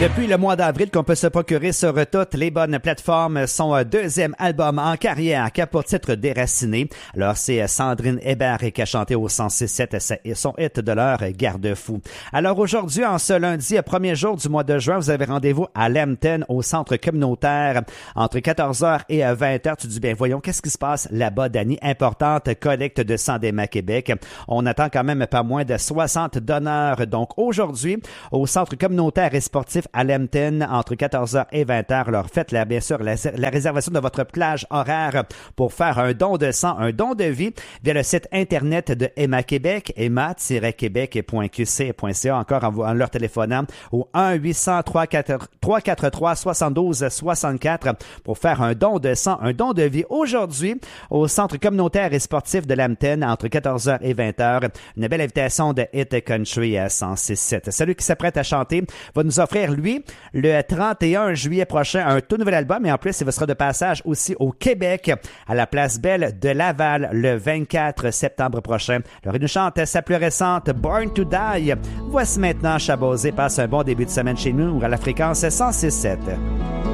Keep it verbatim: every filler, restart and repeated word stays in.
Depuis le mois d'avril qu'on peut se procurer sur toutes les bonnes plateformes son deuxième album en carrière qui a pour titre Déraciné. Alors c'est Sandrine Hébert qui a chanté au cent six sept son hit de l'heure Garde-fou. Alors aujourd'hui, en ce lundi, premier jour du mois de juin, vous avez rendez-vous à Lambton au centre communautaire entre quatorze heures et vingt heures. Tu dis bien, voyons, qu'est-ce qui se passe là-bas, Dani? Importante collecte de sang d'Emma Québec. On attend quand même pas moins de soixante donneurs. Donc aujourd'hui, au centre communautaire et sportif à Lambton, entre quatorze heures et vingt heures. Alors faites là, bien sûr, la, la réservation de votre plage horaire pour faire un don de sang, un don de vie via le site internet de Emma Québec, emma tiret québec point q c point c a, encore en, en leur téléphonant au un huit cents trois cent quarante-trois soixante-douze soixante-quatre pour faire un don de sang, un don de vie aujourd'hui au centre communautaire et sportif de Lambton entre quatorze heures et vingt heures. Une belle invitation de Hit Country à cent six sept. Celui qui s'apprête à chanter va nous offrir, lui, le trente et un juillet prochain, un tout nouvel album, et en plus, il sera de passage aussi au Québec, à la Place Belle de Laval, le vingt-quatre septembre prochain. Alors, il nous chante sa plus récente, Born to Die. Voici maintenant Chabosé. Passe un bon début de semaine chez nous, à la fréquence cent six sept.